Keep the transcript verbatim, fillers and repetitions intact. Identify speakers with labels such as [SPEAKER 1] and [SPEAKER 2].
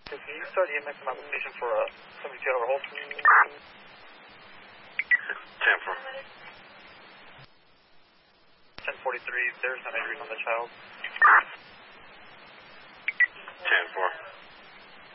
[SPEAKER 1] Can you start the E M S application for uh, seventy-two hour hold?
[SPEAKER 2] ten four.
[SPEAKER 1] ten forty-three, there's no injuries on the child.